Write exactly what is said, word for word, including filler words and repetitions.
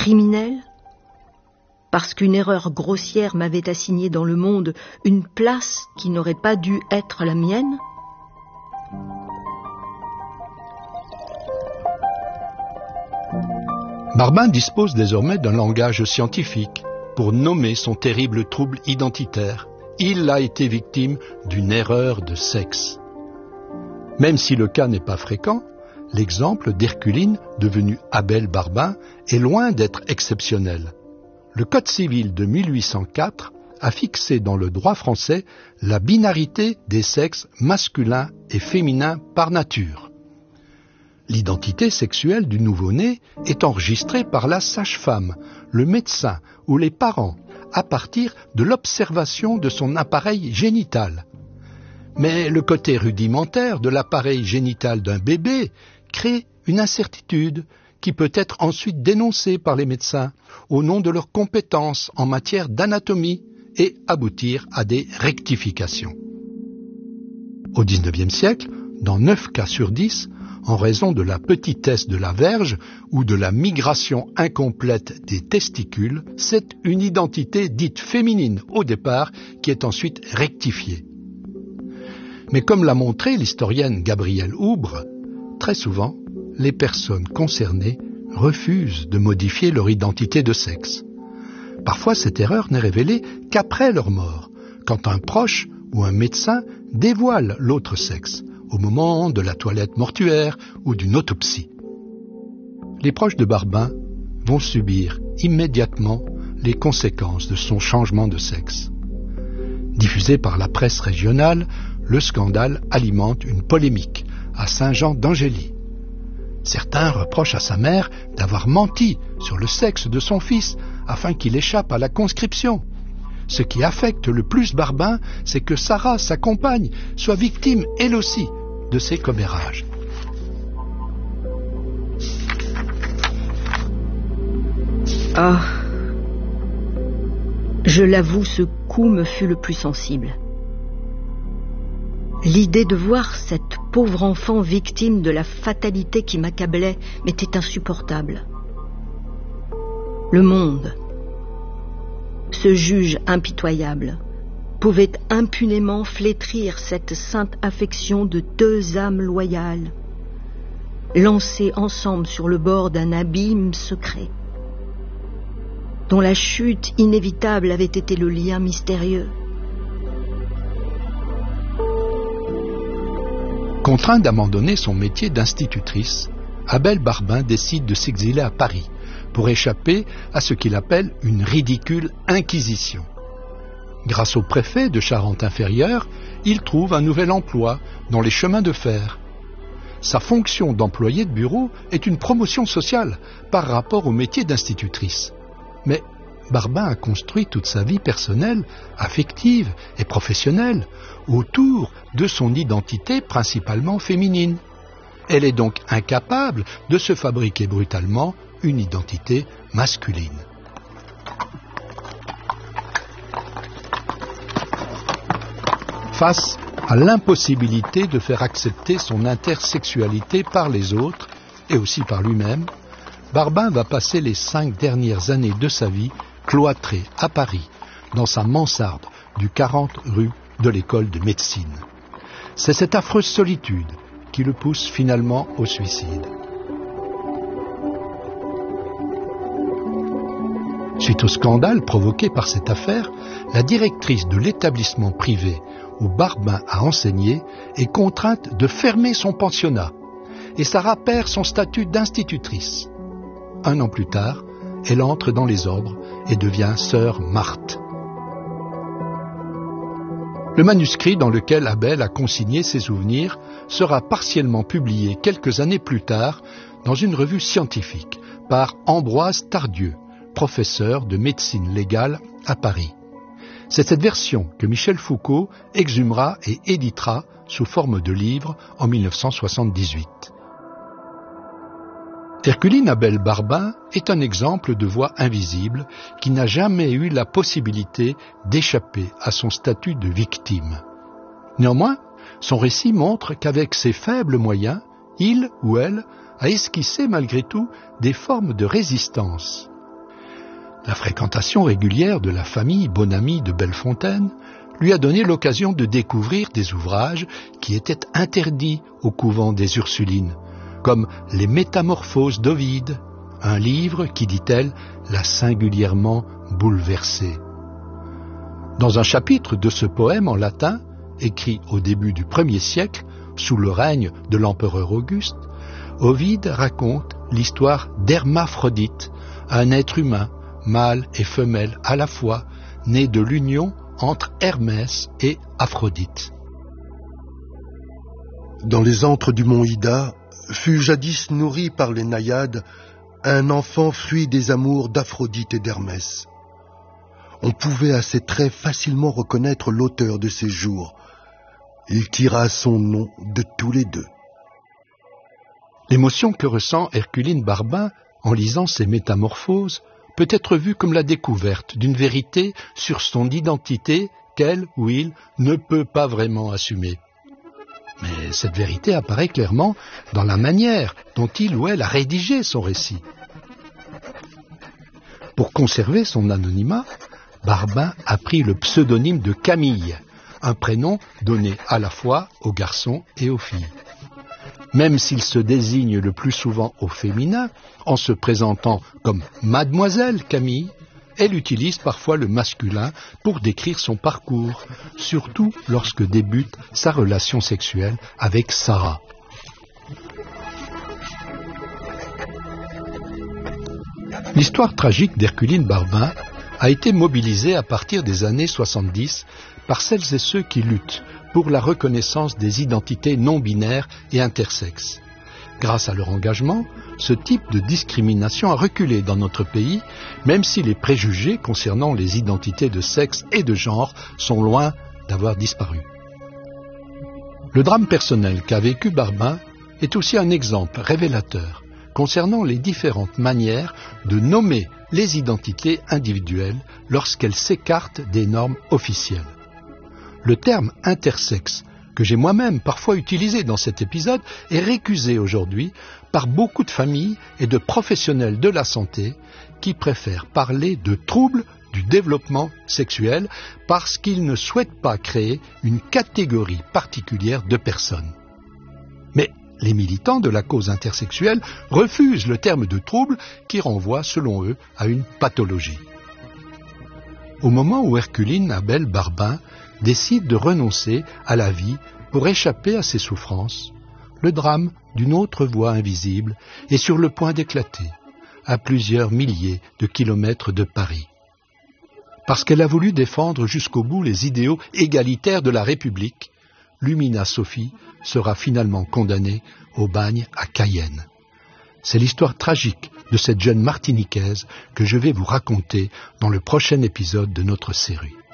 criminel, parce qu'une erreur grossière m'avait assigné dans le monde une place qui n'aurait pas dû être la mienne? Barbin dispose désormais d'un langage scientifique pour nommer son terrible trouble identitaire. Il a été victime d'une erreur de sexe. Même si le cas n'est pas fréquent, l'exemple d'Herculine, devenu Abel Barbin, est loin d'être exceptionnel. Le Code civil de mille huit cent quatre a fixé dans le droit français la binarité des sexes masculin et féminin par nature. L'identité sexuelle du nouveau-né est enregistrée par la sage-femme, le médecin ou les parents à partir de l'observation de son appareil génital. Mais le côté rudimentaire de l'appareil génital d'un bébé crée une incertitude qui peut être ensuite dénoncée par les médecins au nom de leurs compétences en matière d'anatomie et aboutir à des rectifications. Au dix-neuvième siècle, dans neuf cas sur dix, en raison de la petitesse de la verge ou de la migration incomplète des testicules, c'est une identité dite féminine au départ qui est ensuite rectifiée. Mais comme l'a montré l'historienne Gabrielle Houbre, très souvent, les personnes concernées refusent de modifier leur identité de sexe. Parfois, cette erreur n'est révélée qu'après leur mort, quand un proche ou un médecin dévoile l'autre sexe, au moment de la toilette mortuaire ou d'une autopsie. Les proches de Barbin vont subir immédiatement les conséquences de son changement de sexe. Diffusé par la presse régionale, le scandale alimente une polémique à Saint-Jean-d'Angély. Certains reprochent à sa mère d'avoir menti sur le sexe de son fils afin qu'il échappe à la conscription. Ce qui affecte le plus Barbin, c'est que Sarah, sa compagne, soit victime, elle aussi, de ces commérages. Ah, je l'avoue, ce coup me fut le plus sensible. L'idée de voir cette pauvre enfant victime de la fatalité qui m'accablait m'était insupportable. Le monde, ce juge impitoyable, pouvait impunément flétrir cette sainte affection de deux âmes loyales, lancées ensemble sur le bord d'un abîme secret, dont la chute inévitable avait été le lien mystérieux. Contraint d'abandonner son métier d'institutrice, Abel Barbin décide de s'exiler à Paris pour échapper à ce qu'il appelle une ridicule inquisition. Grâce au préfet de Charente-Inférieure, il trouve un nouvel emploi dans les chemins de fer. Sa fonction d'employé de bureau est une promotion sociale par rapport au métier d'institutrice. Mais Barbin a construit toute sa vie personnelle, affective et professionnelle autour de son identité principalement féminine. Elle est donc incapable de se fabriquer brutalement une identité masculine. Face à l'impossibilité de faire accepter son intersexualité par les autres et aussi par lui-même, Barbin va passer les cinq dernières années de sa vie cloîtré à Paris, dans sa mansarde du quarante rue de l'école de médecine. C'est cette affreuse solitude qui le pousse finalement au suicide. Suite au scandale provoqué par cette affaire, la directrice de l'établissement privé où Barbin a enseigné est contrainte de fermer son pensionnat et Sarah perd son statut d'institutrice. Un an plus tard, elle entre dans les ordres et devient sœur Marthe. Le manuscrit dans lequel Abel a consigné ses souvenirs sera partiellement publié quelques années plus tard dans une revue scientifique par Ambroise Tardieu, professeur de médecine légale à Paris. C'est cette version que Michel Foucault exhumera et éditera sous forme de livre en mille neuf cent soixante-dix-huit. Herculine Abel Barbin est un exemple de voix invisible qui n'a jamais eu la possibilité d'échapper à son statut de victime. Néanmoins, son récit montre qu'avec ses faibles moyens, il ou elle a esquissé malgré tout des formes de résistance. La fréquentation régulière de la famille Bonamy de Bellefontaine lui a donné l'occasion de découvrir des ouvrages qui étaient interdits au couvent des Ursulines, comme Les Métamorphoses d'Ovide, un livre qui, dit-elle, l'a singulièrement bouleversé. Dans un chapitre de ce poème en latin, écrit au début du premier siècle, sous le règne de l'empereur Auguste, Ovide raconte l'histoire d'Hermaphrodite, un être humain, mâle et femelle à la fois, né de l'union entre Hermès et Aphrodite. Dans les antres du mont Ida, fut jadis nourri par les naïades un enfant fruit des amours d'Aphrodite et d'Hermès. On pouvait à ses traits facilement reconnaître l'auteur de ces jours. Il tira son nom de tous les deux. L'émotion que ressent Herculine Barbin en lisant ces métamorphoses peut être vue comme la découverte d'une vérité sur son identité qu'elle ou il ne peut pas vraiment assumer. Mais cette vérité apparaît clairement dans la manière dont il ou elle a rédigé son récit. Pour conserver son anonymat, Barbin a pris le pseudonyme de Camille, un prénom donné à la fois aux garçons et aux filles. Même s'il se désigne le plus souvent au féminin, en se présentant comme Mademoiselle Camille, elle utilise parfois le masculin pour décrire son parcours, surtout lorsque débute sa relation sexuelle avec Sarah. L'histoire tragique d'Herculine Barbin a été mobilisée à partir des années soixante-dix par celles et ceux qui luttent pour la reconnaissance des identités non-binaires et intersexes. Grâce à leur engagement, ce type de discrimination a reculé dans notre pays, même si les préjugés concernant les identités de sexe et de genre sont loin d'avoir disparu. Le drame personnel qu'a vécu Barbin est aussi un exemple révélateur concernant les différentes manières de nommer les identités individuelles lorsqu'elles s'écartent des normes officielles. Le terme intersexe, que j'ai moi-même parfois utilisé dans cet épisode, est récusé aujourd'hui par beaucoup de familles et de professionnels de la santé qui préfèrent parler de troubles du développement sexuel parce qu'ils ne souhaitent pas créer une catégorie particulière de personnes. Mais les militants de la cause intersexuelle refusent le terme de trouble qui renvoie, selon eux, à une pathologie. Au moment où Herculine Abel Barbin décide de renoncer à la vie pour échapper à ses souffrances, le drame d'une autre voix invisible est sur le point d'éclater, à plusieurs milliers de kilomètres de Paris. Parce qu'elle a voulu défendre jusqu'au bout les idéaux égalitaires de la République, Lumina Sophie sera finalement condamnée au bagne à Cayenne. C'est l'histoire tragique de cette jeune Martiniquaise que je vais vous raconter dans le prochain épisode de notre série.